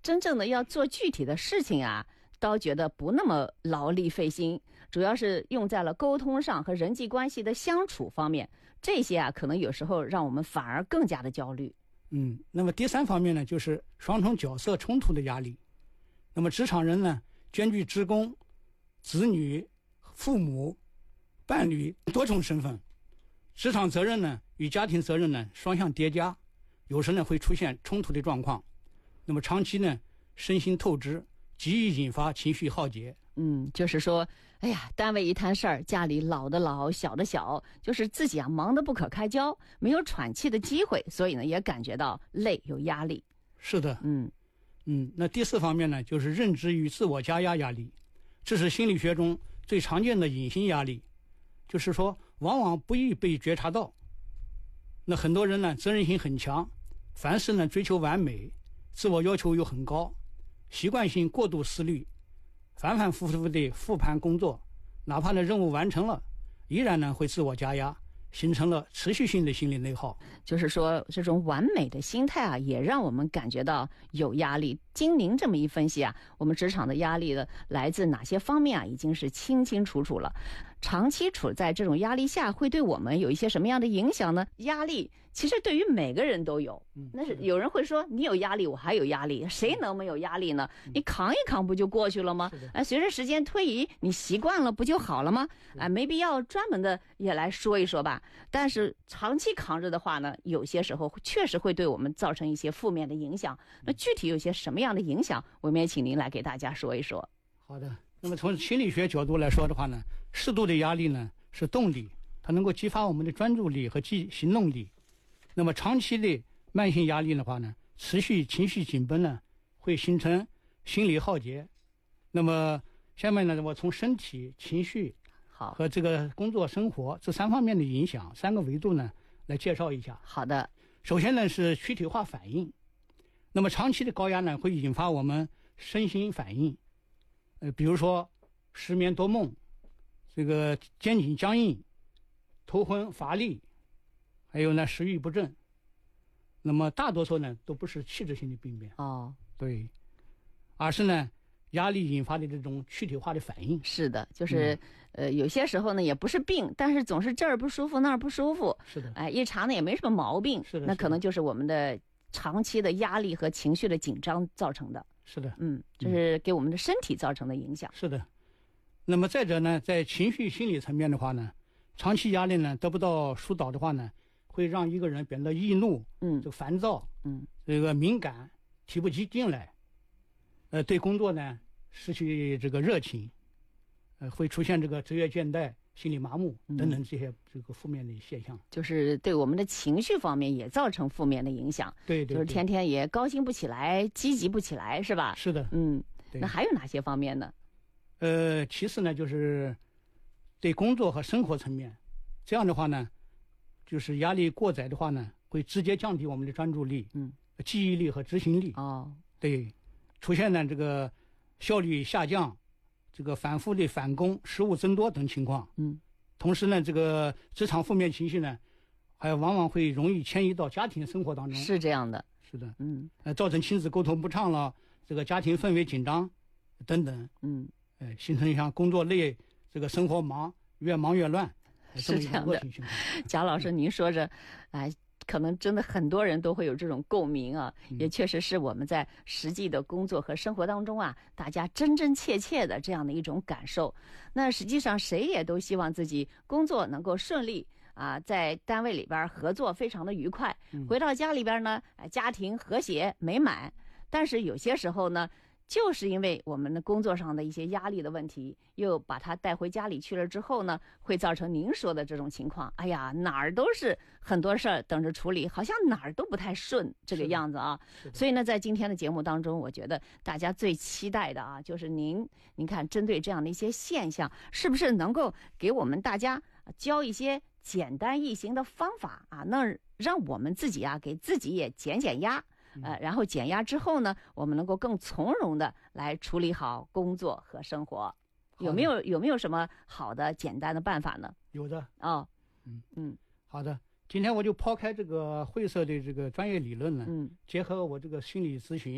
真正的要做具体的事情啊，倒觉得不那么劳力费心，主要是用在了沟通上和人际关系的相处方面，这些啊可能有时候让我们反而更加的焦虑。 那么第三方面呢，就是双重角色冲突的压力。那么职场人呢，兼具职工、子女、父母、伴侣多重身份，职场责任呢与家庭责任呢双向叠加，有时呢会出现冲突的状况。那么长期呢身心透支，极易引发情绪耗竭。 就是说，哎呀，单位一摊事儿，家里老的老，小的小，就是自己啊忙得不可开交，没有喘气的机会，所以呢也感觉到累有压力。 是的。那第四方面呢，就是认知与自我加压压力，这是心理学中最常见的隐形压力，就是说往往不易被觉察到。那很多人呢责任心很强，凡事呢追求完美，自我要求又很高，习惯性过度思虑，反反复复地复盘工作，哪怕呢任务完成了，依然呢会自我加压，形成了持续性的心理内耗。 就是说这种完美的心态啊，也让我们感觉到有压力。经您这么一分析啊，我们职场的压力的来自哪些方面啊，已经是清清楚楚了。长期处在这种压力下，会对我们有一些什么样的影响呢？压力其实对于每个人都有，那是有人会说你有压力，我还有压力，谁能没有压力呢？你扛一扛不就过去了吗？随着时间推移，你习惯了不就好了吗？没必要专门的也来说一说吧。但是长期扛着的话呢，有些时候确实会对我们造成一些负面的影响。那具体有些什么样的影响，我们也请您来给大家说一说。 好的。那么从心理学角度来说的话呢，适度的压力呢是动力，它能够激发我们的专注力和行动力。那么长期的慢性压力的话呢，持续情绪紧绷呢，会形成心理耗竭。那么下面呢，我从身体、情绪和这个工作生活这三方面的影响，三个维度呢来介绍一下。 好的。 首先呢是躯体化反应。那么长期的高压呢，会引发我们身心反应，比如说失眠多梦，这个肩颈僵硬，头昏乏力，还有呢食欲不振。那么大多数呢都不是器质性的病变对，而是呢压力引发的这种躯体化的反应。 是的，就是有些时候呢也不是病，但是总是这儿不舒服那儿不舒服。 是的。 一查呢也没什么毛病。 是的。 那可能就是我们的长期的压力和情绪的紧张造成的。 是的。 就是给我们的身体造成的影响。 是的。那么再者呢，在情绪心理层面的话呢，长期压力呢得不到疏导的话呢，会让一个人变得易怒，这个烦躁，这个敏感，提不起劲来，对工作呢失去这个热情，会出现这个职业倦怠、心理麻木等等这些这个负面的现象。 就是对我们的情绪方面也造成负面的影响。 对， 就是天天也高兴不起来，积极不起来，是吧？ 是的。 那还有哪些方面呢？ 其次呢，就是对工作和生活层面，这样的话呢，就是压力过载的话呢，会直接降低我们的专注力、记忆力和执行力。对，出现呢这个效率下降，这个反复的返工、失误增多等情况。同时呢，这个职场负面情绪呢，还往往会容易迁移到家庭生活当中。 是这样的。 是的。造成亲子沟通不畅了，这个家庭氛围紧张等等。形成像工作累，这个生活忙，越忙越乱， 是这样的。贾老师，您说着，可能真的很多人都会有这种共鸣啊，也确实是我们在实际的工作和生活当中啊，大家真真切切的这样的一种感受。那实际上谁也都希望自己工作能够顺利啊，在单位里边合作非常的愉快，回到家里边呢，家庭和谐美满。但是有些时候呢，就是因为我们的工作上的一些压力的问题，又把它带回家里去了之后呢，会造成您说的这种情况。哎呀，哪儿都是很多事儿等着处理，好像哪儿都不太顺这个样子啊。所以呢，在今天的节目当中，我觉得大家最期待的啊，就是您看，针对这样的一些现象，是不是能够给我们大家教一些简单易行的方法啊，能让我们自己啊，给自己也减压。然后减压之后呢，我们能够更从容的来处理好工作和生活。有没有什么好的简单的办法呢？ 有的。好的。今天我就抛开这个晦涩的这个专业理论呢，结合我这个心理咨询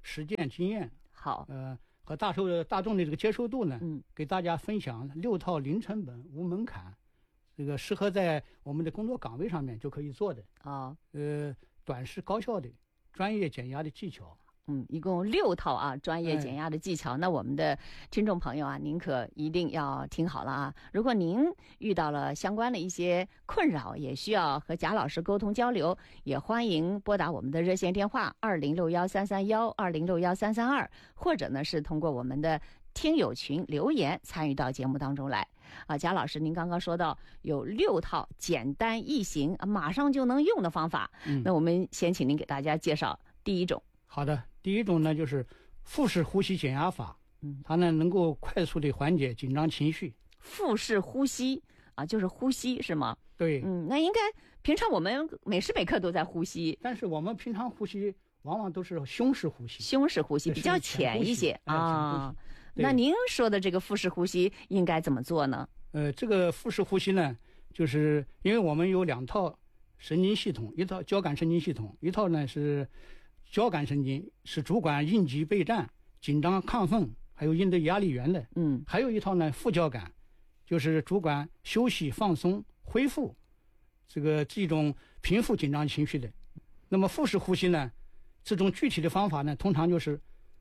实践经验， 好， 和大众的这个接受度呢， 嗯， 给大家分享6套零成本、无门槛，这个适合在我们的工作岗位上面就可以做的，短时高效的专业减压的技巧。 一共6套啊，专业减压的技巧。那我们的听众朋友啊，您可一定要听好了啊！如果您遇到了相关的一些困扰，也需要和贾老师沟通交流，也欢迎拨打我们的热线电话20613312061332，或者呢是通过我们的听友群留言参与到节目当中来啊。贾老师，您刚刚说到有6套简单易行、马上就能用的方法，那我们先请您给大家介绍第一种。 好的，第一种呢就是腹式呼吸减压法，它呢能够快速的缓解紧张情绪。 腹式呼吸啊，就是呼吸是吗？ 对， 那应该平常我们每时每刻都在呼吸， 但是我们平常呼吸往往都是胸式呼吸， 胸式呼吸比较浅一些啊。那您说的这个腹式呼吸应该怎么做呢？ 这个腹式呼吸呢，就是因为我们有2套神经系统，一套交感神经系统，一套呢是交感神经，是主管应急备战、紧张亢奋，还有应对压力源的。还有一套呢副交感，就是主管休息、放松、恢复这种平复紧张情绪的。那么腹式呼吸呢，这种具体的方法呢，通常就是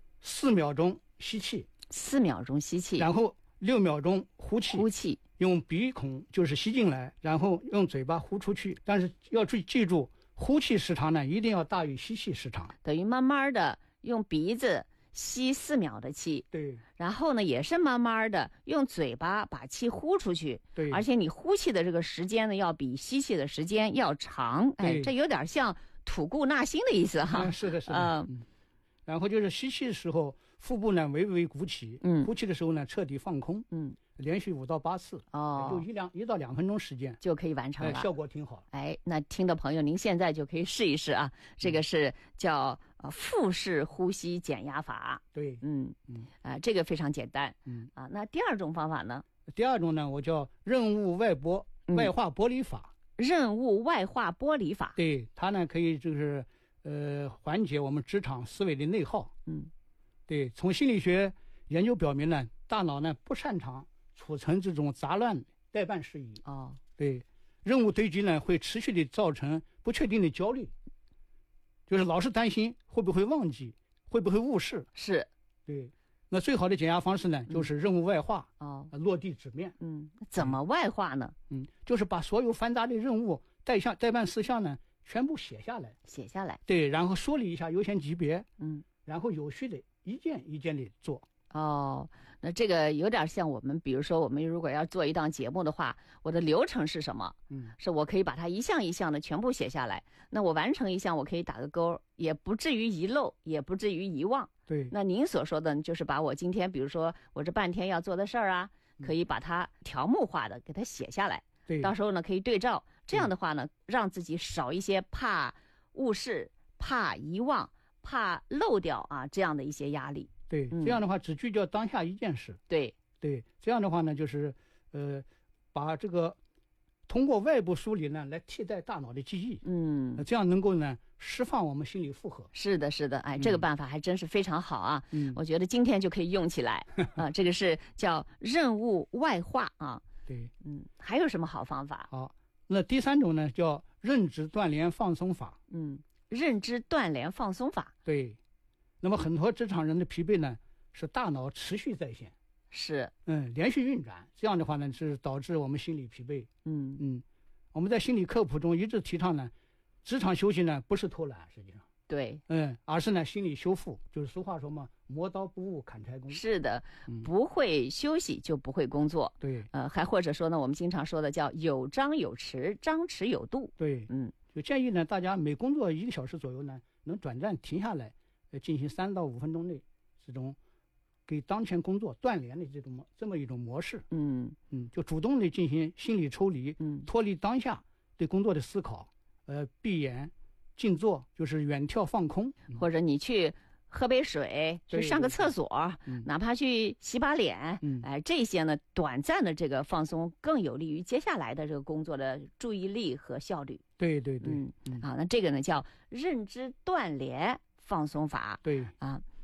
4秒钟吸气 ，4秒钟吸气， 然后6秒钟呼气，用鼻孔就是吸进来，然后用嘴巴呼出去。但是要记住，呼气时长呢一定要大于吸气时长， 等于慢慢的用鼻子吸4秒的气， 对， 然后呢也是慢慢的用嘴巴把气呼出去， 对， 而且你呼气的这个时间呢要比吸气的时间要长，这有点像吐故纳新的意思哈。 是的，然后就是吸气的时候，腹部呢微微鼓起，呼气的时候呢彻底放空，连续5到8次，就1到2分钟时间就可以完成了， 效果挺好。 那听的朋友，您现在就可以试一试啊，这个是叫腹式呼吸减压法。 对， 这个非常简单。那第2种方法呢？ 第2种呢，我叫任务外化剥离法。 任务外化剥离法， 对，它呢可以就是缓解我们职场思维的内耗。对，从心理学研究表明呢，大脑呢不擅长储存这种杂乱待办事宜。对，任务堆积呢会持续的造成不确定的焦虑，就是老是担心会不会忘记，会不会误事。 是， 对。那最好的减压方式呢，就是任务外化，落地纸面。 怎么外化呢？ 就是把所有繁杂的任务待办事项呢全部写下来。对，然后梳理一下优先级别。然后有序的一件一件的做。 那这个有点像我们，比如说我们如果要做一档节目的话，我的流程是什么？是我可以把它一项一项的全部写下来。那我完成一项，我可以打个勾，也不至于遗漏，也不至于遗忘。 对。 那您所说的就是把我今天，比如说我这半天要做的事儿啊，可以把它条目化的给它写下来。 对。 到时候呢可以对照，这样的话呢，让自己少一些怕误事、怕遗忘、怕漏掉啊这样的一些压力。 对，这样的话只聚焦当下一件事。 对， 这样的话呢，就是把这个通过外部梳理呢来替代大脑的记忆。这样能够呢释放我们心理负荷。 是的，这个办法还真是非常好啊。我觉得今天就可以用起来啊。这个是叫任务外化啊。 对， 还有什么好方法？ 好，那第3种呢叫认知断联放松法。 认知断联放松法。 对。那么很多职场人的疲惫呢，是大脑持续在线， 是连续运转，这样的话呢，是导致我们心理疲惫。我们在心理科普中一直提倡呢，职场休息呢不是偷懒，实际上对， 而是呢心理修复，就是俗话说嘛，磨刀不误砍柴工。 是的，不会休息就不会工作。 对， 还或者说呢，我们经常说的叫有章有弛，张弛有度。 对，就建议呢，大家每工作1个小时左右呢，能短暂停下来。进行3到5分钟内这种给当前工作断联的这么一种模式。就主动的进行心理抽离，脱离当下对工作的思考，闭眼静坐，就是远眺放空， 或者你去喝杯水，去上个厕所，哪怕去洗把脸，这些呢短暂的这个放松更有利于接下来的这个工作的注意力和效率。 对， 那这个呢叫认知断联放松法。 对